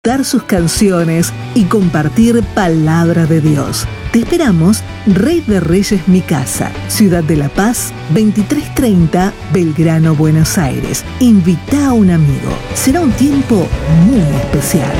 disfrutar sus canciones y compartir palabra de Dios. Te esperamos, Rey de Reyes Mi Casa, Ciudad de La Paz, 2330, Belgrano, Buenos Aires. Invita a un amigo. Será un tiempo muy especial.